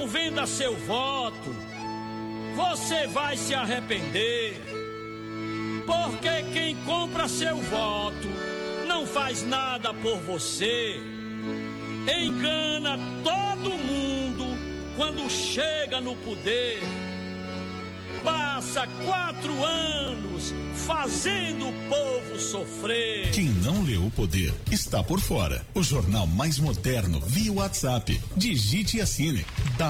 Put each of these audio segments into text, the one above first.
venda seu voto, você vai se arrepender. Porque quem compra seu voto não faz nada por você. Engana todo mundo quando chega no poder. Passa 4 anos fazendo o povo sofrer. Quem não leu O Poder está por fora. O jornal mais moderno via WhatsApp. Digite e assine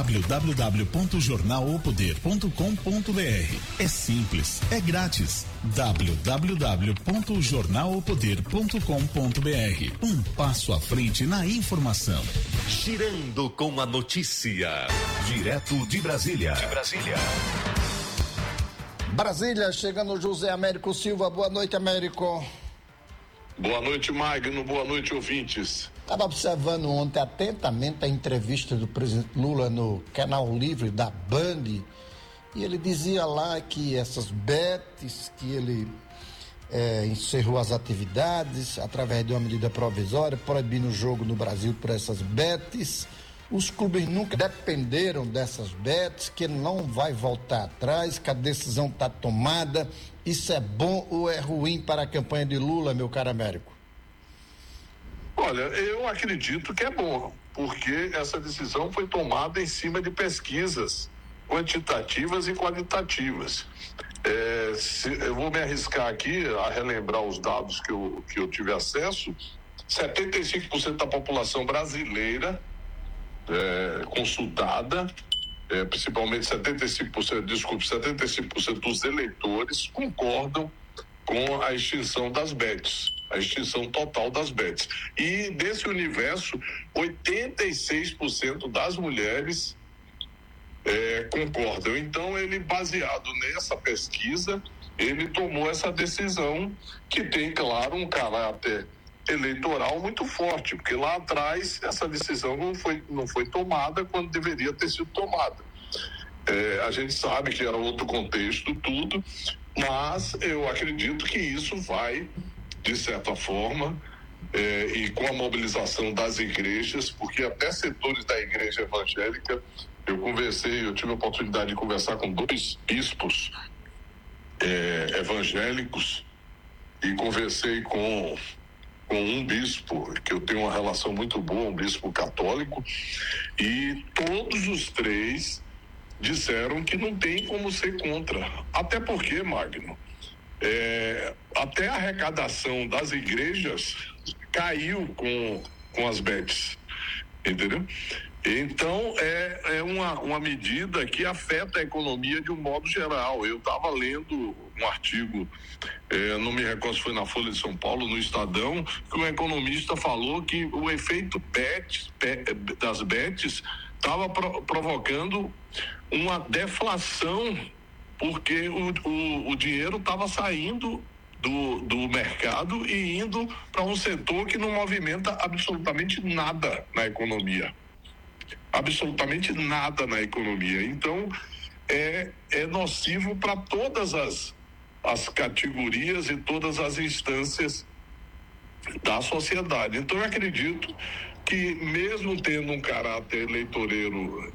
www.jornalopoder.com.br. É simples, é grátis. www.jornalopoder.com.br. Um passo à frente na informação. Girando com a notícia. Direto de Brasília. Brasília, chegando José Américo Silva. Boa noite, Américo. Boa noite, Magno. Boa noite, ouvintes. Estava observando ontem atentamente a entrevista do presidente Lula no Canal Livre da Band, e ele dizia lá que essas bets, que ele encerrou as atividades através de uma medida provisória, proibindo o jogo no Brasil por essas bets. Os clubes nunca dependeram dessas bets, que ele não vai voltar atrás, que a decisão está tomada. Isso é bom ou é ruim para a campanha de Lula, meu caro Américo? Olha, eu acredito que é bom, porque essa decisão foi tomada em cima de pesquisas quantitativas e qualitativas. Eu vou me arriscar aqui a relembrar os dados que eu tive acesso. 75% da população brasileira consultada, principalmente 75% dos eleitores concordam com a extinção das bets, a extinção total das bets. E desse universo, 86% das mulheres concordam. Então, ele, baseado nessa pesquisa, ele tomou essa decisão que tem, claro, um caráter eleitoral muito forte, porque lá atrás essa decisão não foi tomada quando deveria ter sido tomada. A gente sabe que era outro contexto, tudo, mas eu acredito que isso vai, de certa forma, e com a mobilização das igrejas, porque até setores da igreja evangélica, eu tive a oportunidade de conversar com 2 bispos evangélicos, e conversei com um bispo que eu tenho uma relação muito boa, um bispo católico, e todos os 3 disseram que não tem como ser contra. Até porque, Magno, até a arrecadação das igrejas caiu com as bets, entendeu? Então, é uma medida que afeta a economia de um modo geral. Eu estava lendo um artigo, não me recordo se foi na Folha de São Paulo, no Estadão, que um economista falou que o efeito das bets estava provocando uma deflação, porque o dinheiro estava saindo do mercado e indo para um setor que não movimenta absolutamente nada na economia. Absolutamente nada na economia. Então, é nocivo para todas as categorias e todas as instâncias da sociedade. Então, eu acredito que, mesmo tendo um caráter eleitoreiro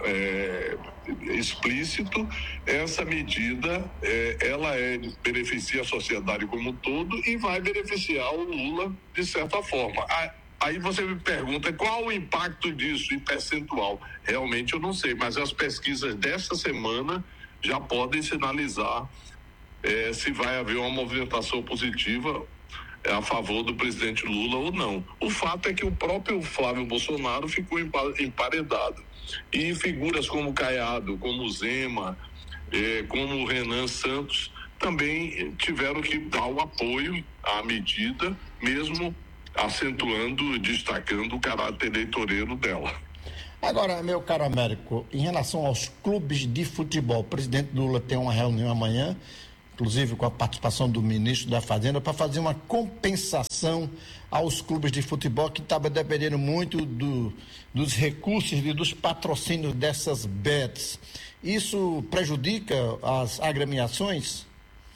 explícito, essa medida ela beneficia a sociedade como um todo e vai beneficiar o Lula de certa forma. Aí você me pergunta qual o impacto disso em percentual. Realmente eu não sei, mas as pesquisas dessa semana já podem sinalizar se vai haver uma movimentação positiva a favor do presidente Lula ou não. O fato é que o próprio Flávio Bolsonaro ficou emparedado. E figuras como Caiado, como Zema, como Renan Santos, também tiveram que dar o apoio à medida, mesmo acentuando, destacando o caráter eleitoreiro dela. Agora, meu caro Américo, em relação aos clubes de futebol, o presidente Lula tem uma reunião amanhã, inclusive com a participação do ministro da Fazenda, para fazer uma compensação aos clubes de futebol que estavam dependendo muito dos recursos e dos patrocínios dessas bets. Isso prejudica as agremiações?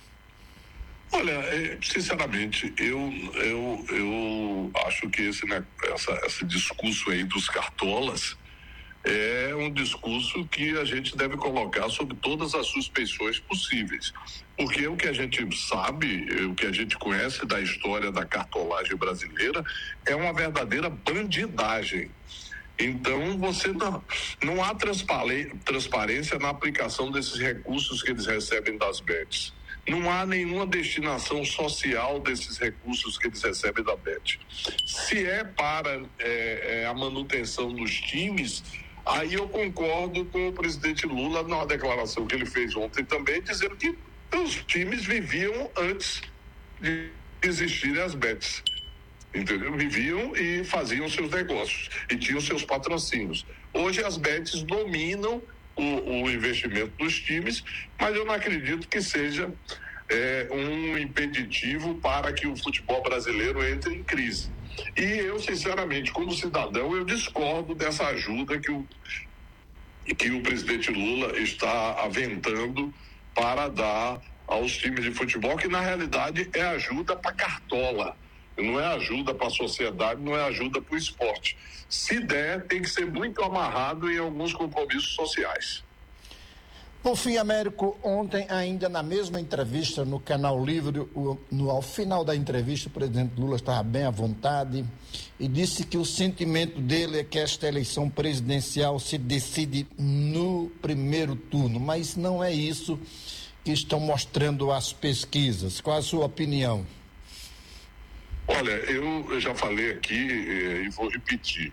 Olha, sinceramente, eu acho que esse discurso aí dos cartolas é um discurso que a gente deve colocar sob todas as suspeições possíveis. Porque o que a gente sabe, o que a gente conhece da história da cartolagem brasileira é uma verdadeira bandidagem. Então, não há transparência na aplicação desses recursos que eles recebem das bets. Não há nenhuma destinação social desses recursos que eles recebem da bet. Se é para a manutenção dos times, aí eu concordo com o presidente Lula na declaração que ele fez ontem também, dizendo que os times viviam antes de existirem as bets. Entendeu? Viviam e faziam seus negócios e tinham seus patrocínios. Hoje as bets dominam o investimento dos times, mas eu não acredito que seja um impeditivo para que o futebol brasileiro entre em crise. E eu, sinceramente, como cidadão, eu discordo dessa ajuda que o presidente Lula está aventando para dar aos times de futebol, que na realidade é ajuda para cartola. Não é ajuda para a sociedade, não é ajuda para o esporte. Se der, tem que ser muito amarrado em alguns compromissos sociais. Por fim, Américo, ontem ainda na mesma entrevista no Canal Livre, ao final da entrevista, o presidente Lula estava bem à vontade e disse que o sentimento dele é que esta eleição presidencial se decide no primeiro turno, mas não é isso que estão mostrando as pesquisas. Qual a sua opinião? Olha, eu já falei aqui e vou repetir.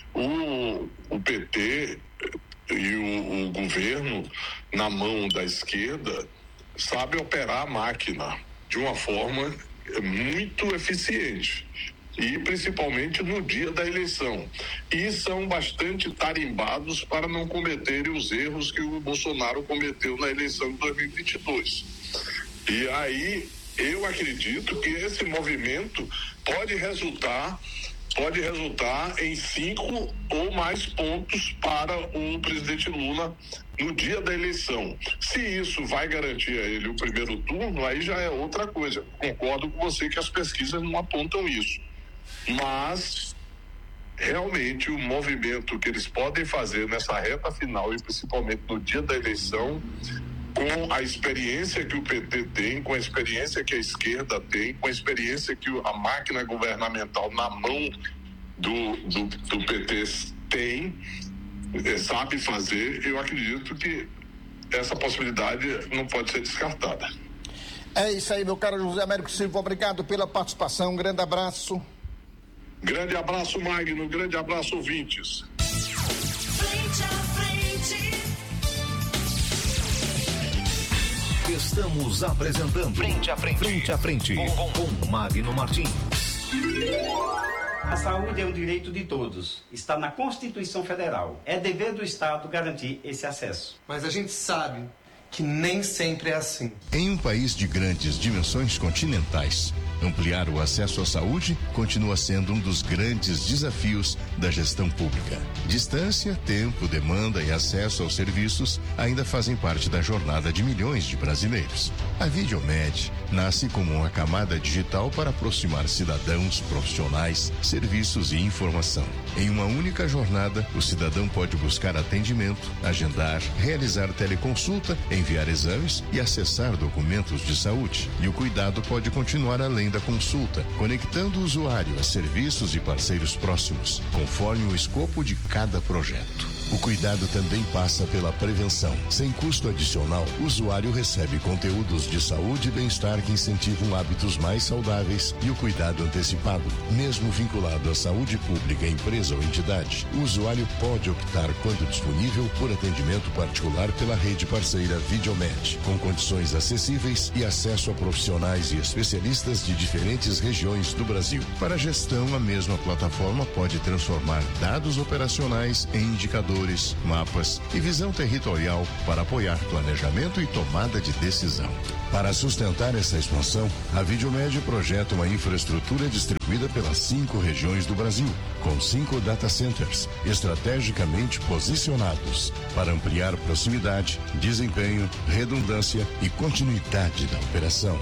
O PT e o governo, na mão da esquerda, sabe operar a máquina de uma forma muito eficiente. E principalmente no dia da eleição. E são bastante tarimbados para não cometerem os erros que o Bolsonaro cometeu na eleição de 2022. E aí eu acredito que esse movimento pode resultar em 5 ou mais pontos para o presidente Lula no dia da eleição. Se isso vai garantir a ele o primeiro turno, aí já é outra coisa. Concordo com você que as pesquisas não apontam isso. Mas realmente o movimento que eles podem fazer nessa reta final e principalmente no dia da eleição, com a experiência que o PT tem, com a experiência que a esquerda tem, com a experiência que a máquina governamental na mão do PT tem, sabe fazer, eu acredito que essa possibilidade não pode ser descartada. É isso aí, meu caro José Américo Silva, obrigado pela participação, um grande abraço. Grande abraço, Magno, grande abraço, ouvintes. Frente a frente. Estamos apresentando Frente a Frente, Frente a Frente, com Magno Martins. A saúde é um direito de todos. Está na Constituição Federal. É dever do Estado garantir esse acesso. Mas a gente sabe que nem sempre é assim. Em um país de grandes dimensões continentais, ampliar o acesso à saúde continua sendo um dos grandes desafios da gestão pública. Distância, tempo, demanda e acesso aos serviços ainda fazem parte da jornada de milhões de brasileiros. A Videomed nasce como uma camada digital para aproximar cidadãos, profissionais, serviços e informação. Em uma única jornada, o cidadão pode buscar atendimento, agendar, realizar teleconsulta, enviar exames e acessar documentos de saúde. E o cuidado pode continuar além da consulta, conectando o usuário a serviços e parceiros próximos, conforme o escopo de cada projeto. O cuidado também passa pela prevenção. Sem custo adicional, o usuário recebe conteúdos de saúde e bem-estar que incentivam hábitos mais saudáveis e o cuidado antecipado. Mesmo vinculado à saúde pública, empresa ou entidade, o usuário pode optar, quando disponível, por atendimento particular pela rede parceira Videomed, com condições acessíveis e acesso a profissionais e especialistas de diferentes regiões do Brasil. Para a gestão, a mesma plataforma pode transformar dados operacionais em indicadores, mapas e visão territorial para apoiar planejamento e tomada de decisão. Para sustentar essa expansão, a Videomed projeta uma infraestrutura distribuída pelas 5 regiões do Brasil, com 5 data centers estrategicamente posicionados para ampliar proximidade, desempenho, redundância e continuidade da operação.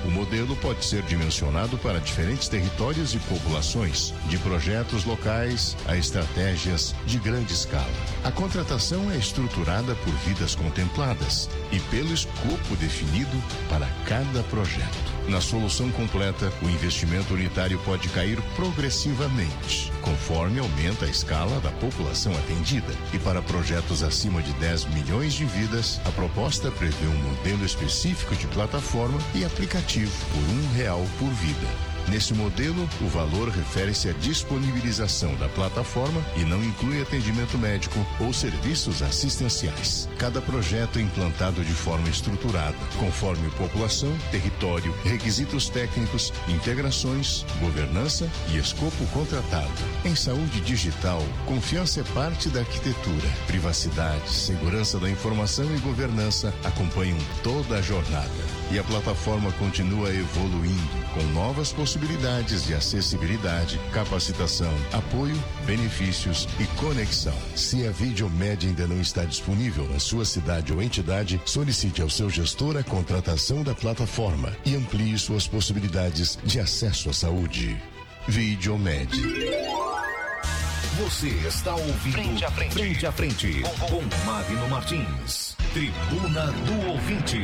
O modelo pode ser dimensionado para diferentes territórios e populações, de projetos locais a estratégias de grande escala. A contratação é estruturada por vidas contempladas e pelo escopo definido para cada projeto. Na solução completa, o investimento unitário pode cair progressivamente, conforme aumenta a escala da população atendida. E para projetos acima de 10 milhões de vidas, a proposta prevê um modelo específico de plataforma e aplicativo por R$1 por vida. Nesse modelo, o valor refere-se à disponibilização da plataforma e não inclui atendimento médico ou serviços assistenciais. Cada projeto é implantado de forma estruturada, conforme população, território, requisitos técnicos, integrações, governança e escopo contratado. Em saúde digital, confiança é parte da arquitetura. Privacidade, segurança da informação e governança acompanham toda a jornada. E a plataforma continua evoluindo, com novas possibilidades de acessibilidade, capacitação, apoio, benefícios e conexão. Se a Videomed ainda não está disponível na sua cidade ou entidade, solicite ao seu gestor a contratação da plataforma e amplie suas possibilidades de acesso à saúde. Videomed. Você está ouvindo Frente a Frente com Magno Martins. Tribuna do Ouvinte.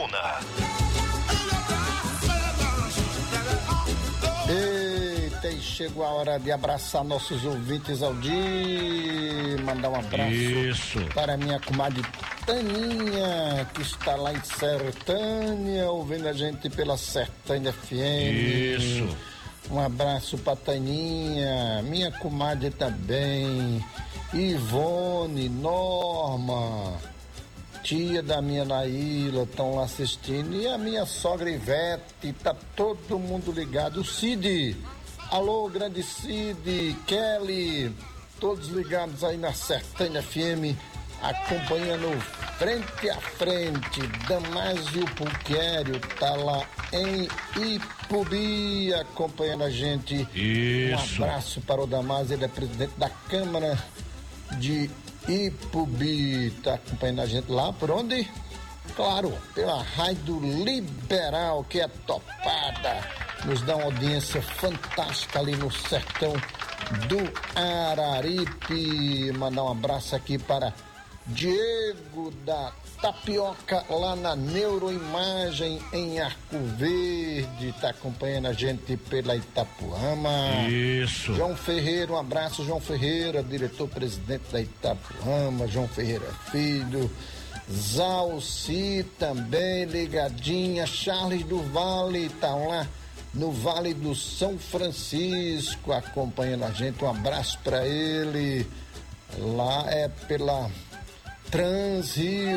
Eita, e chegou a hora de abraçar nossos ouvintes ao dia, mandar um abraço para minha comadre Taninha, que está lá em Sertânia, ouvindo a gente pela Sertânia FM. Um abraço para Taninha, minha comadre também, Ivone, Norma, tia da minha Naíla, estão lá assistindo, e a minha sogra Ivete, tá todo mundo ligado. O Cid, alô, grande Cid, Kelly, todos ligados aí na Sertânia FM, acompanhando Frente a Frente. Damásio Pulquério tá lá em Ipubi acompanhando a gente. Isso. Um abraço para o Damásio, ele é presidente da Câmara de Ipubi, tá acompanhando a gente lá por onde? Claro, pela Rádio Liberal, que é topada, nos dá uma audiência fantástica ali no sertão do Araripe. Mandar um abraço aqui para Diego da Tapioca, lá na Neuroimagem em Arco Verde, tá acompanhando a gente pela Itapuama. Isso. João Ferreira, um abraço, João Ferreira, diretor-presidente da Itapuama, João Ferreira Filho. Zalci também ligadinha, Charles do Vale tá lá no Vale do São Francisco acompanhando a gente, um abraço para ele. Lá é pela Transrio,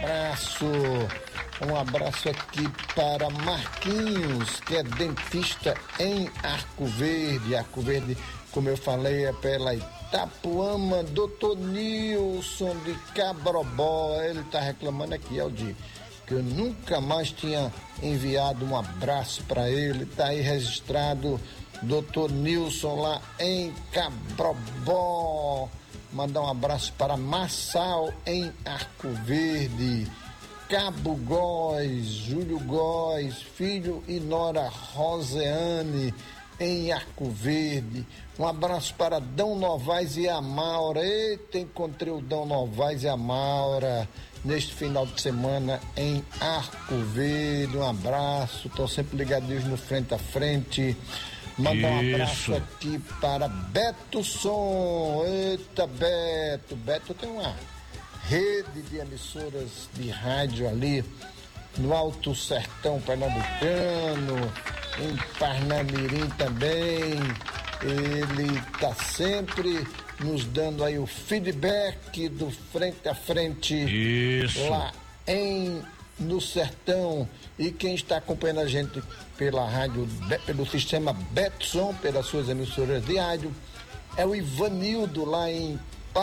um abraço aqui para Marquinhos, que é dentista em Arco Verde, como eu falei, é pela Itapuama. Doutor Nilson de Cabrobó, ele tá reclamando aqui, Aldir, que eu nunca mais tinha enviado um abraço para ele, tá aí registrado, Doutor Nilson lá em Cabrobó. Mandar um abraço para Massal em Arco Verde, Cabo Góis, Júlio Góis, filho e nora Roseane em Arco Verde. Um abraço para Dão Novaes e a Maura. Eita, encontrei o Dão Novaes e a Maura neste final de semana em Arco Verde. Um abraço, estão sempre ligadinhos no Frente a Frente. Mandar um abraço aqui para Beto Som. Eita, Beto tem uma rede de emissoras de rádio ali no Alto Sertão Pernambucano, em Parnamirim também. Ele está sempre nos dando aí o feedback do Frente a Frente. Isso. Lá no Sertão. E quem está acompanhando a gente pela rádio, pelo sistema Betson, pelas suas emissoras de rádio, é o Ivanildo lá em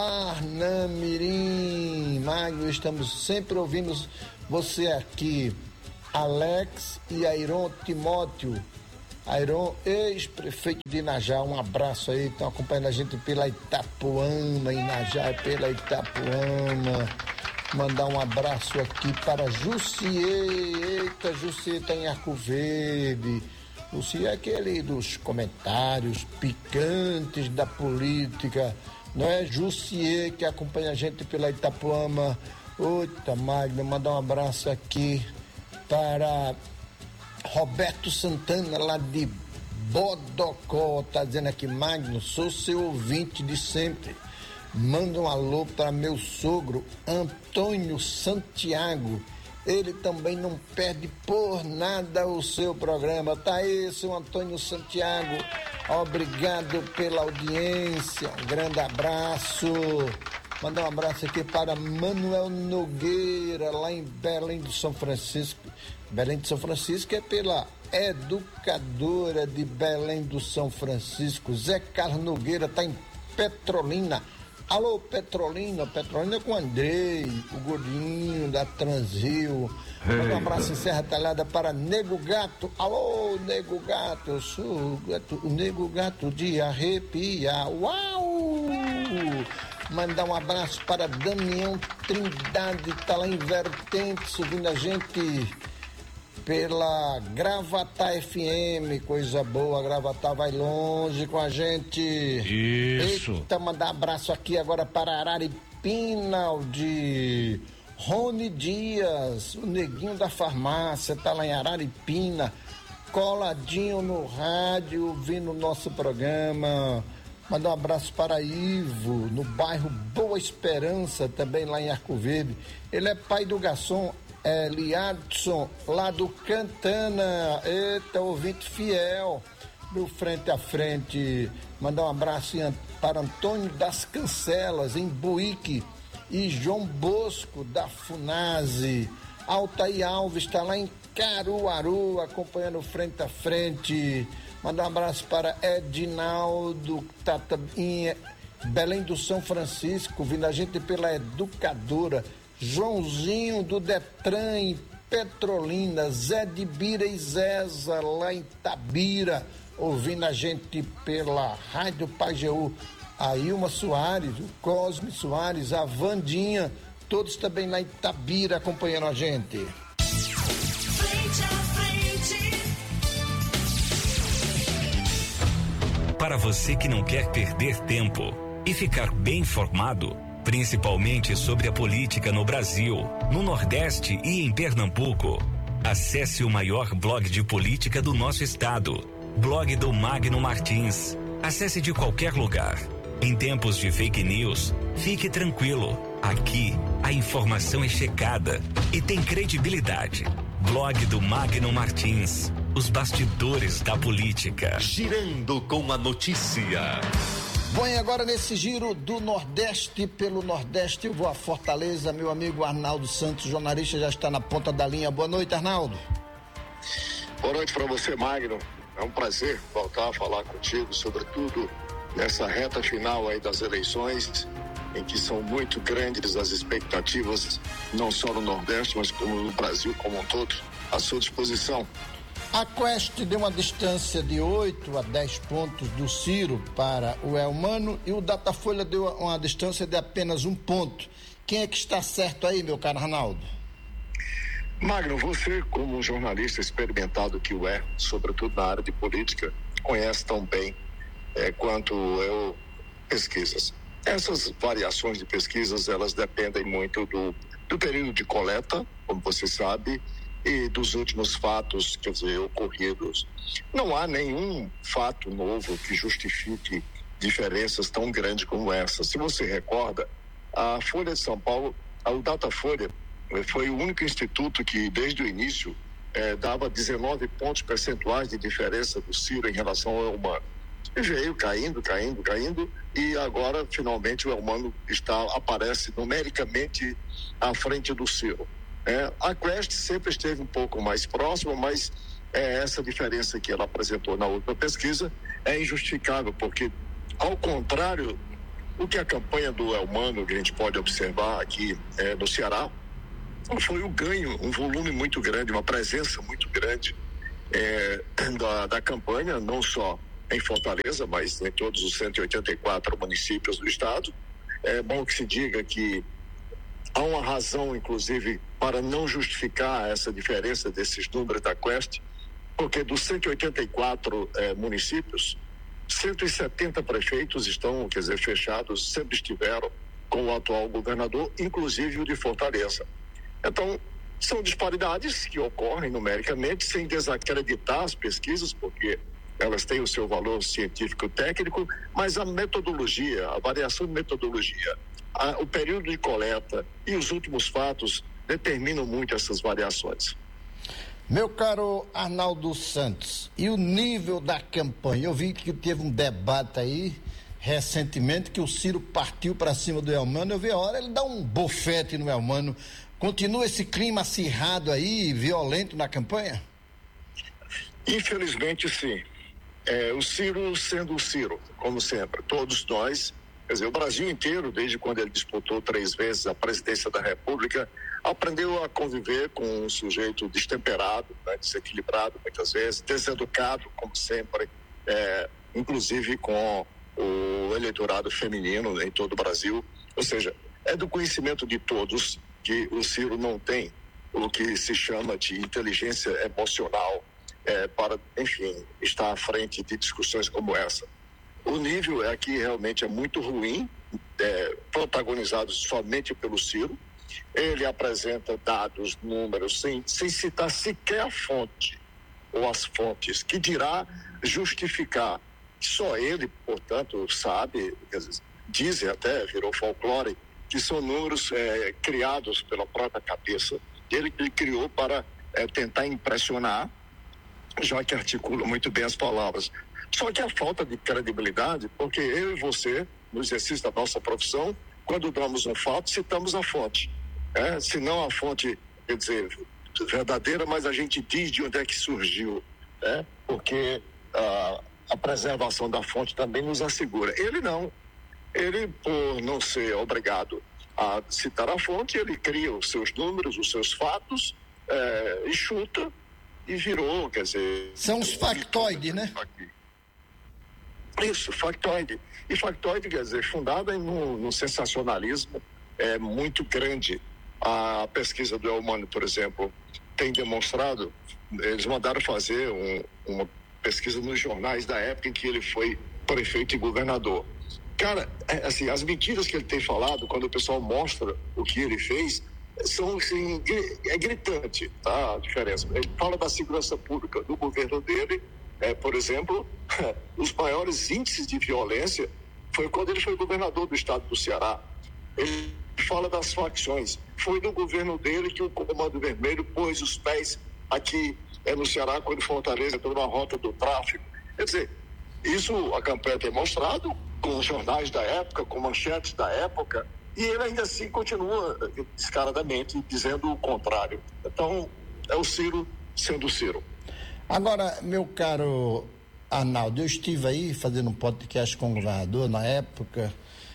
Parnamirim. Magno, estamos sempre ouvindo você aqui. Alex e Airon Timóteo. Airon, ex-prefeito de Inajá, um abraço aí, estão acompanhando a gente pela Itapuama, Inajá, pela Itapuama. Mandar um abraço aqui para Jussier. Eita, Jussier tá em Arco Verde. Jussier é aquele dos comentários picantes da política. Não é Jussier que acompanha a gente pela Itapuama. Eita, Magno, mandar um abraço aqui para Roberto Santana, lá de Bodocó. Tá dizendo aqui, Magno, sou seu ouvinte de sempre. Manda um alô para meu sogro Antônio Santiago. Ele também não perde por nada o seu programa. Tá aí, seu Antônio Santiago. Obrigado pela audiência. Um grande abraço. Mandar um abraço aqui para Manuel Nogueira, lá em Belém do São Francisco. Belém do São Francisco é pela Educadora de Belém do São Francisco. Zé Carlos Nogueira tá em Petrolina. Alô, Petrolina com o Andrei, o gordinho da Transil. Um abraço em Serra Talhada para Nego Gato. Alô, Nego Gato, eu sou o Nego Gato de arrepiar. Uau! Mandar um abraço para Damião Trindade, tá lá em Vertentes, ouvindo a gente pela Gravatá FM, coisa boa, Gravatá vai longe com a gente. Isso. Eita, mandar abraço aqui agora para Araripina, de Rony Dias, o neguinho da farmácia, tá lá em Araripina, coladinho no rádio, ouvindo o nosso programa. Mandar um abraço para Ivo, no bairro Boa Esperança, também lá em Arco Verde. Ele é pai do garçom Liadson, lá do Cantana. Eita, ouvinte fiel do Frente a Frente. Mandar um abraço para Antônio das Cancelas, em Buíque, e João Bosco, da Funase. Altair Alves está lá em Caruaru, acompanhando Frente a Frente. Mandar um abraço para Edinaldo, tá em Belém do São Francisco, vindo a gente pela Educadora. Joãozinho do Detran em Petrolina, Zé de Bira e Zéza lá em Tabira, ouvindo a gente pela Rádio Pajeú. A Ilma Soares, o Cosme Soares, a Vandinha, todos também lá em Tabira acompanhando a gente. Frente a frente. Para você que não quer perder tempo e ficar bem informado, principalmente sobre a política no Brasil, no Nordeste e em Pernambuco, acesse o maior blog de política do nosso estado, blog do Magno Martins. Acesse de qualquer lugar. Em tempos de fake news, fique tranquilo. Aqui, a informação é checada e tem credibilidade. Blog do Magno Martins. Os bastidores da política. Girando com a notícia. Bom, e agora nesse giro do Nordeste, pelo Nordeste, eu vou a Fortaleza. Meu amigo Arnaldo Santos, jornalista, já está na ponta da linha. Boa noite, Arnaldo. Boa noite para você, Magno. É um prazer voltar a falar contigo, sobretudo nessa reta final aí das eleições, em que são muito grandes as expectativas, não só no Nordeste, mas como no Brasil como um todo, à sua disposição. A Quest deu uma distância de 8 a 10 pontos do Ciro para o Elmano e o Datafolha deu uma distância de apenas 1 ponto. Quem é que está certo aí, meu caro Arnaldo? Magno, você, como um jornalista experimentado que o é, sobretudo na área de política, conhece tão bem quanto eu pesquisas. Essas variações de pesquisas, elas dependem muito do período de coleta, como você sabe, e dos últimos fatos, quer dizer, ocorridos. Não há nenhum fato novo que justifique diferenças tão grandes como essa. Se você recorda, a Folha de São Paulo, o Datafolha, foi o único instituto que, desde o início, dava 19 pontos percentuais de diferença do Ciro em relação ao Elmano. E veio caindo, e agora, finalmente, o Elmano aparece numericamente à frente do Ciro. A Quest sempre esteve um pouco mais próxima, mas essa diferença que ela apresentou na última pesquisa é injustificável, porque, ao contrário, o que a campanha do Elmano, que a gente pode observar aqui no Ceará, foi o ganho, um volume muito grande, uma presença muito grande da campanha, não só em Fortaleza, mas em todos os 184 municípios do estado. É bom que se diga que Há uma razão, inclusive, para não justificar essa diferença desses números da Quest, porque dos 184 municípios, 170 prefeitos estão, fechados, sempre estiveram com o atual governador, inclusive o de Fortaleza. Então, são disparidades que ocorrem numericamente, sem desacreditar as pesquisas, porque elas têm o seu valor científico técnico, mas a metodologia, a variação de metodologia, o período de coleta e os últimos fatos determinam muito essas variações. Meu caro Arnaldo Santos, e o nível da campanha? Eu vi que teve um debate aí recentemente que o Ciro partiu para cima do Elmano. Eu vi a hora ele dá um bofete no Elmano. Continua esse clima acirrado aí, violento na campanha? Infelizmente, sim. O Ciro sendo o Ciro, como sempre, todos nós, o Brasil inteiro, desde quando ele disputou 3 vezes a presidência da República, aprendeu a conviver com um sujeito destemperado, desequilibrado muitas vezes, deseducado, como sempre, inclusive com o eleitorado feminino em todo o Brasil. Ou seja, é do conhecimento de todos que o Ciro não tem o que se chama de inteligência emocional para, enfim, estar à frente de discussões como essa. O nível aqui realmente é muito ruim, protagonizado somente pelo Ciro. Ele apresenta dados, números, sem citar sequer a fonte ou as fontes, que dirá justificar. Só ele, portanto, sabe, dizem até, virou folclore, que são números criados pela própria cabeça. Ele criou para tentar impressionar, já que articula muito bem as palavras. Só que a falta de credibilidade, porque eu e você, no exercício da nossa profissão, quando damos um fato, citamos a fonte. Se não a fonte, verdadeira, mas a gente diz de onde é que surgiu, porque a preservação da fonte também nos assegura. Ele não. Ele, por não ser obrigado a citar a fonte, ele cria os seus números, os seus fatos, e chuta, e virou, São os factoides, né? Isso, factoide. E factoide, fundada num sensacionalismo muito grande. A pesquisa do Elmano, por exemplo, tem demonstrado, eles mandaram fazer uma pesquisa nos jornais da época em que ele foi prefeito e governador. Cara, as mentiras que ele tem falado, quando o pessoal mostra o que ele fez, são, assim, gritante, tá? A diferença. Ele fala da segurança pública do governo dele, por exemplo, os maiores índices de violência foi quando ele foi governador do estado do Ceará. Ele fala das facções. Foi no governo dele que o Comando Vermelho pôs os pés aqui no Ceará, quando Fortaleza entrou na rota do tráfico. Quer dizer, isso a campanha tem mostrado, com os jornais da época, com manchetes da época, e ele ainda assim continua descaradamente dizendo o contrário. Então, é o Ciro sendo o Ciro. Agora, meu caro Arnaldo, eu estive aí fazendo um podcast com o governador na época,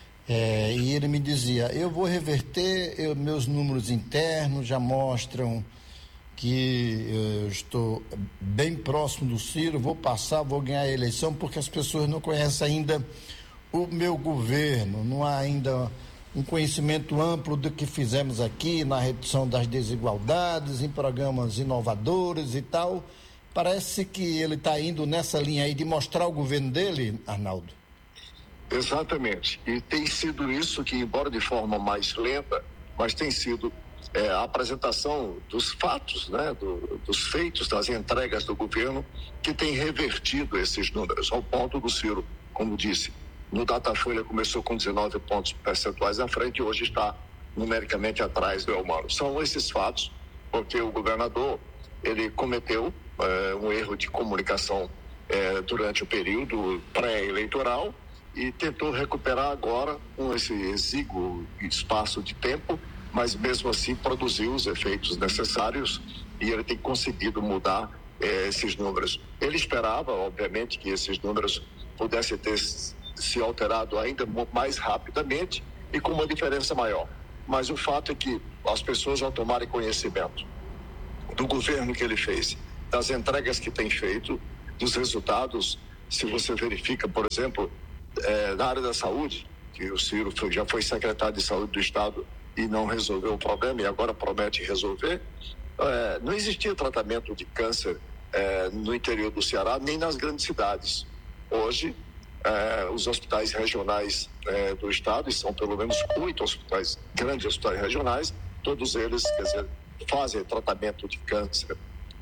e ele me dizia, eu vou reverter, meus números internos já mostram que eu estou bem próximo do Ciro, vou passar, vou ganhar a eleição, porque as pessoas não conhecem ainda o meu governo, não há ainda um conhecimento amplo do que fizemos aqui na redução das desigualdades, em programas inovadores e tal. Parece que ele está indo nessa linha aí de mostrar o governo dele, Arnaldo. Exatamente. E tem sido isso que, embora de forma mais lenta, mas tem sido a apresentação dos fatos, né, dos feitos, das entregas do governo, que tem revertido esses números, ao ponto do Ciro, como disse, no Datafolha começou com 19 pontos percentuais à frente e hoje está numericamente atrás do Elmano. São esses fatos, porque o governador, ele cometeu um erro de comunicação durante o período pré-eleitoral e tentou recuperar agora com esse exíguo espaço de tempo, mas mesmo assim produziu os efeitos necessários e ele tem conseguido mudar esses números. Ele esperava, obviamente, que esses números pudessem ter se alterado ainda mais rapidamente e com uma diferença maior. Mas o fato é que as pessoas, ao tomarem conhecimento do governo que ele fez, das entregas que tem feito, dos resultados, se você verifica, por exemplo, na área da saúde, que o Ciro já foi secretário de saúde do estado e não resolveu o problema e agora promete resolver. Não existia tratamento de câncer no interior do Ceará, nem nas grandes cidades. Hoje, os hospitais regionais do estado, e são pelo menos 8 hospitais, grandes hospitais regionais, todos eles, quer dizer, fazem tratamento de câncer.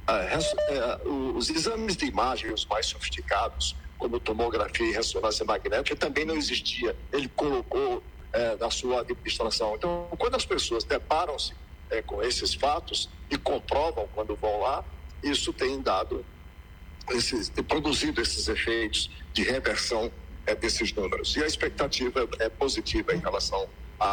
Os exames de imagem, os mais sofisticados, como tomografia e ressonância magnética, também não existia. Ele colocou na sua administração. Então, quando as pessoas deparam-se com esses fatos e comprovam quando vão lá, isso tem produzido esses efeitos de reversão desses números. E a expectativa é positiva em relação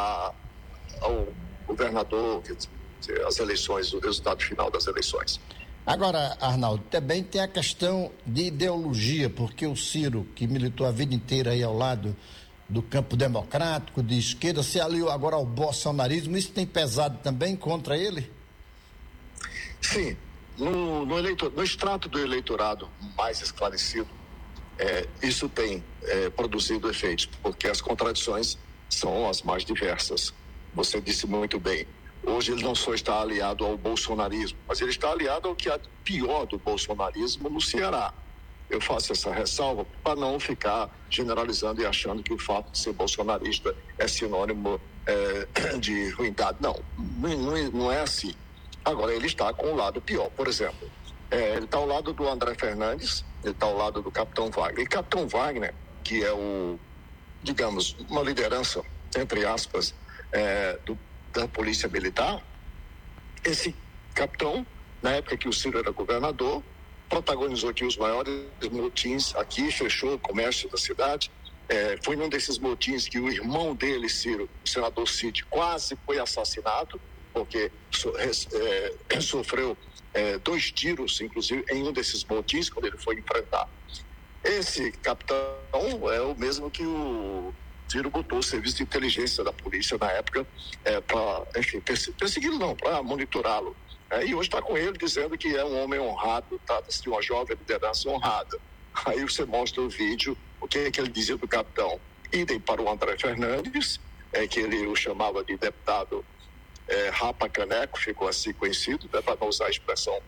ao governador, quer dizer, as eleições, o resultado final das eleições. Agora, Arnaldo, também tem a questão de ideologia, porque o Ciro, que militou a vida inteira aí ao lado do campo democrático, de esquerda, se aliou agora ao bolsonarismo, isso tem pesado também contra ele? Sim, no extrato do eleitorado mais esclarecido, isso tem produzido efeitos, porque as contradições são as mais diversas. Você disse muito bem. Hoje ele não só está aliado ao bolsonarismo, mas ele está aliado ao que há de pior do bolsonarismo no Ceará. Eu faço essa ressalva para não ficar generalizando e achando que o fato de ser bolsonarista é sinônimo de ruindade. Não é assim. Agora, ele está com o lado pior. Por exemplo, ele está ao lado do André Fernandes, ele está ao lado do Capitão Wagner. E Capitão Wagner, que é digamos, uma liderança, entre aspas, da Polícia Militar, esse capitão, na época que o Ciro era governador, protagonizou aqui os maiores motins aqui, fechou o comércio da cidade. Foi num desses motins que o irmão dele, Ciro, o senador Cid, quase foi assassinado, porque sofreu 2 tiros, inclusive, em um desses motins, quando ele foi enfrentar. Esse capitão é o mesmo que o Ciro botou o serviço de inteligência da polícia na época para, enfim, persegui-lo não, para monitorá-lo. E hoje está com ele dizendo que é um homem honrado, trata-se de uma jovem liderança honrada. Aí você mostra o vídeo, o que ele dizia do capitão. Idem para o André Fernandes, que ele o chamava de deputado Rapa Caneco, ficou assim conhecido, para não usar a expressão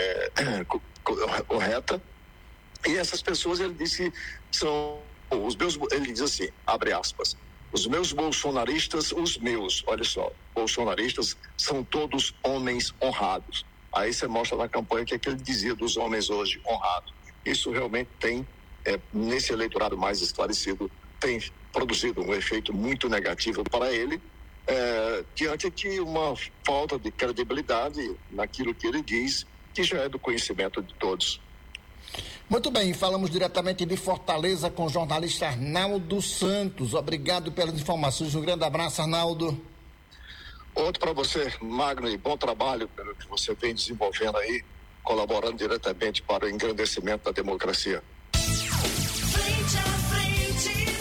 correta. E essas pessoas, ele disse que são ele diz assim, abre aspas, os meus bolsonaristas, olha só, bolsonaristas são todos homens honrados. Aí você mostra na campanha que ele dizia dos homens hoje honrados. Isso realmente tem, nesse eleitorado mais esclarecido, tem produzido um efeito muito negativo para ele, diante de uma falta de credibilidade naquilo que ele diz, que já é do conhecimento de todos. Muito bem, falamos diretamente de Fortaleza com o jornalista Arnaldo Santos. Obrigado pelas informações. Um grande abraço, Arnaldo. Outro para você, Magno, e bom trabalho pelo que você vem desenvolvendo aí, colaborando diretamente para o engrandecimento da democracia. Frente a frente.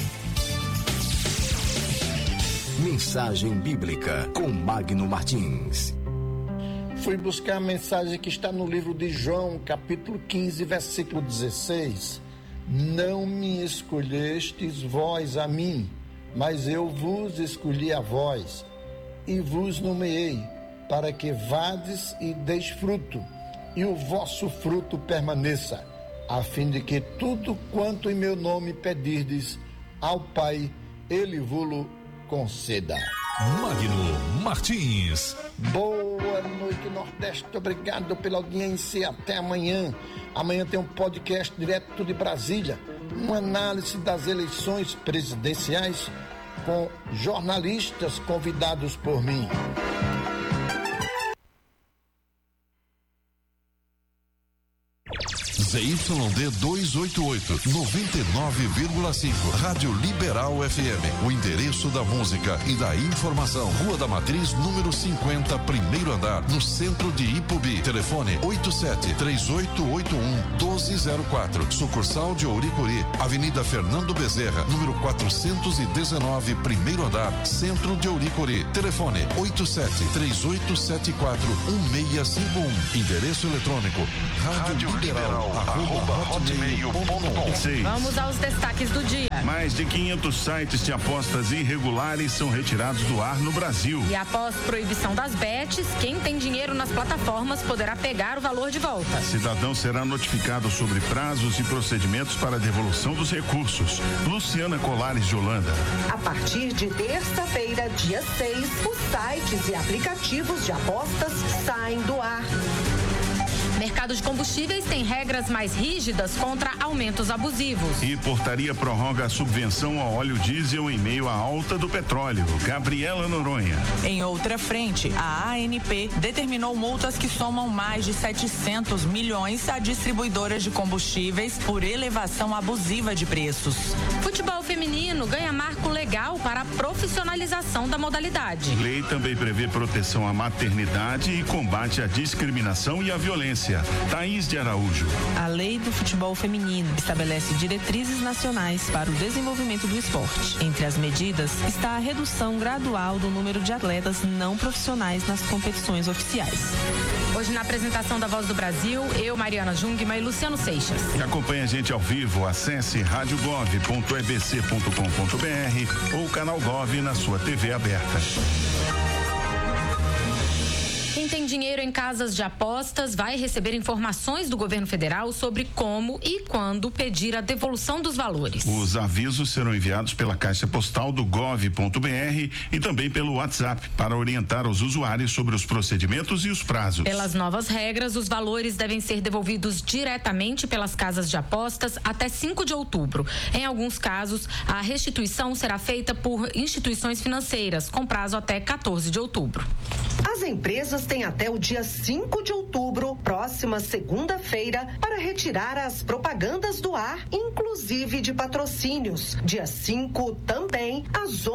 Mensagem bíblica com Magno Martins. Fui buscar a mensagem que está no livro de João, capítulo 15, versículo 16. Não me escolhestes vós a mim, mas eu vos escolhi a vós, e vos nomeei, para que vades e deis fruto, e o vosso fruto permaneça, a fim de que tudo quanto em meu nome pedirdes ao Pai, Ele vos conceda. Magno Martins. Boa noite, Nordeste. Obrigado pela audiência e até amanhã. Amanhã tem um podcast direto de Brasília, uma análise das eleições presidenciais com jornalistas convidados por mim. ZYD 288, 99,5, Rádio Liberal FM. O endereço da música e da informação. Rua da Matriz, número 50, primeiro andar, no centro de Ipubi. Telefone 87-3881-1204. Sucursal de Ouricuri, Avenida Fernando Bezerra, número 419, primeiro andar, centro de Ouricuri. Telefone 87-3874-1651. Endereço eletrônico radioliberal@hotmail.com. Vamos aos destaques do dia. Mais de 500 sites de apostas irregulares são retirados do ar no Brasil. E após proibição das bets, quem tem dinheiro nas plataformas poderá pegar o valor de volta. Cidadão será notificado sobre prazos e procedimentos para a devolução dos recursos. Luciana Colares de Holanda. A partir de terça-feira, dia 6, os sites e aplicativos de apostas saem do ar. Mercado de combustíveis tem regras mais rígidas contra aumentos abusivos. E portaria prorroga a subvenção ao óleo diesel em meio à alta do petróleo. Gabriela Noronha. Em outra frente, a ANP determinou multas que somam mais de 700 milhões a distribuidoras de combustíveis por elevação abusiva de preços. Futebol feminino ganha marco legal para a profissionalização da modalidade. Lei também prevê proteção à maternidade e combate à discriminação e à violência. Thaís de Araújo. A Lei do Futebol Feminino estabelece diretrizes nacionais para o desenvolvimento do esporte. Entre as medidas está a redução gradual do número de atletas não profissionais nas competições oficiais. Hoje, na apresentação da Voz do Brasil, eu, Mariana Jungmann e Luciano Seixas. E acompanhe a gente ao vivo, acesse radiogov.ebc.com.br ou canal Gov na sua TV aberta. Quem tem dinheiro em casas de apostas vai receber informações do governo federal sobre como e quando pedir a devolução dos valores. Os avisos serão enviados pela caixa postal do gov.br e também pelo WhatsApp para orientar os usuários sobre os procedimentos e os prazos. Pelas novas regras, os valores devem ser devolvidos diretamente pelas casas de apostas até 5 de outubro. Em alguns casos, a restituição será feita por instituições financeiras, com prazo até 14 de outubro. As empresas têm até o dia 5 de outubro, próxima segunda-feira, para retirar as propagandas do ar, inclusive de patrocínios. Dia 5 também, às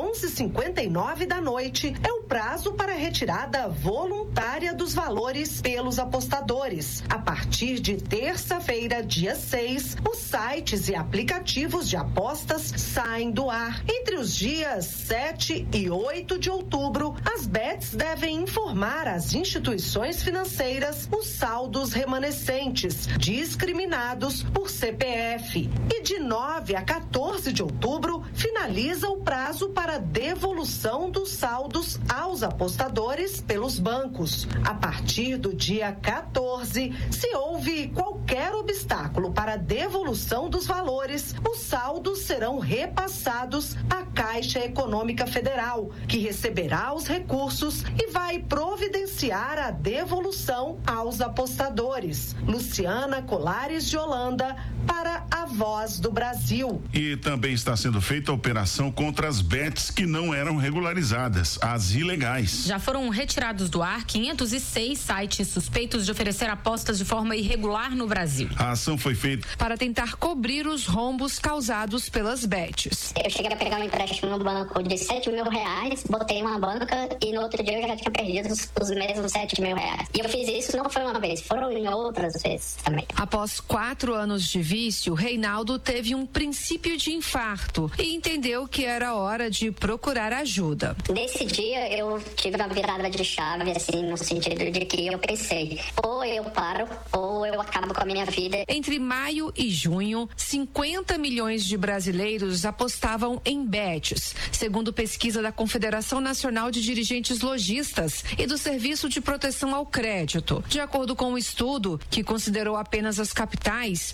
11h59 da noite, é o prazo para retirada voluntária dos valores pelos apostadores. A partir de terça-feira, dia 6, os sites e aplicativos de apostas saem do ar. Entre os dias 7 e 8 de outubro, as bets devem informar às instituições financeiras os saldos remanescentes, discriminados por CPF. E de 9 a 14 de outubro, finaliza o prazo para devolução dos saldos aos apostadores pelos bancos. A partir do dia 14, se houve qualquer obstáculo para a devolução dos valores, os saldos serão repassados à Caixa Econômica Federal, que receberá os recursos e vai providenciar a devolução aos apostadores. Luciana Colares de Holanda, para a Voz do Brasil. E também está sendo feita a operação contra as bets que não eram regularizadas, as ilegais. Já foram retirados do ar 506 sites suspeitos de oferecer apostas de forma irregular no Brasil. A ação foi feita para tentar cobrir os rombos causados pelas bets. Eu cheguei a pegar um empréstimo no banco de R$7 mil, botei uma banca e no outro dia eu já tinha perdido os mesmos R$7 mil. E eu fiz isso não foi uma vez, foram em outras vezes também. Após 4 anos de vício, Reinaldo teve um princípio de infarto e entendeu que era hora de procurar ajuda. Nesse dia eu tive uma virada de chave, assim, no sentido de que eu pensei, ou eu paro, ou eu acabo com a minha vida. Entre maio e junho, 50 milhões de brasileiros apostavam em bets, segundo pesquisa da Confederação Nacional de Dirigentes Lojistas e do Serviço de Proteção ao Crédito. De acordo com o estudo, que considerou apenas as capitais,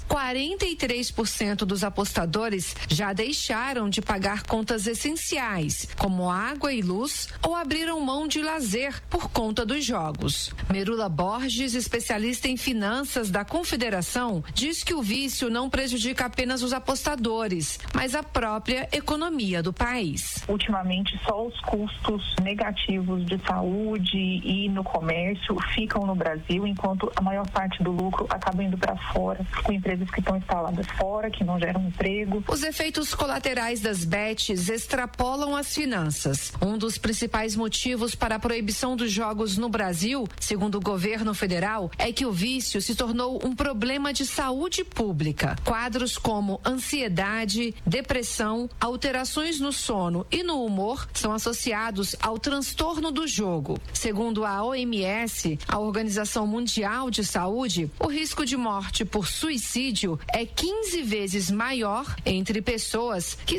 43% dos apostadores já deixaram de pagar contas essenciais, como água e luz, ou abriram mão de lazer por conta dos jogos. Merula Borges explica especialista em finanças da Confederação diz que o vício não prejudica apenas os apostadores, mas a própria economia do país. Ultimamente, só os custos negativos de saúde e no comércio ficam no Brasil, enquanto a maior parte do lucro acaba indo para fora, com empresas que estão instaladas fora, que não geram emprego. Os efeitos colaterais das bets extrapolam as finanças. Um dos principais motivos para a proibição dos jogos no Brasil, segundo o governo federal, é que o vício se tornou um problema de saúde pública. Quadros como ansiedade, depressão, alterações no sono e no humor são associados ao transtorno do jogo. Segundo a OMS, a Organização Mundial de Saúde, o risco de morte por suicídio é 15 vezes maior entre pessoas que